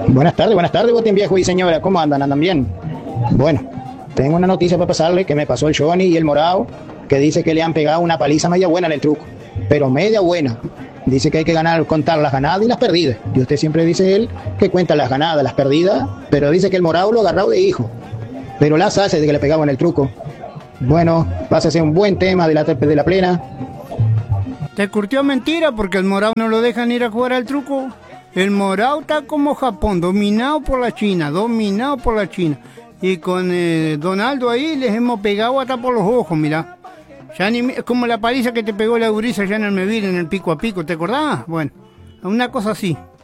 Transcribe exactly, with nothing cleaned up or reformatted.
Buenas tardes, buenas tardes, botín viejo y señora, ¿cómo andan? ¿Andan bien? Bueno, tengo una noticia para pasarle que me pasó el Johnny y el Morado, que dice que le han pegado una paliza media buena en el truco, pero media buena. Dice que hay que ganar, contar las ganadas y las perdidas. Y usted siempre dice él que cuenta las ganadas, las perdidas, pero dice que el Morado lo agarrado de hijo. Pero las hace de que le pegaba en el truco. Bueno, pásese un buen tema de la, de la plena. Te curtió mentira porque el Morado no lo dejan ir a jugar al truco. El Morado está como Japón, dominado por la China, dominado por la China. Y con eh, Donaldo ahí les hemos pegado hasta por los ojos, mirá. Ya ni, es como la paliza que te pegó la gurisa allá en el Mevir, en el pico a pico, ¿te acordás? Bueno, una cosa así.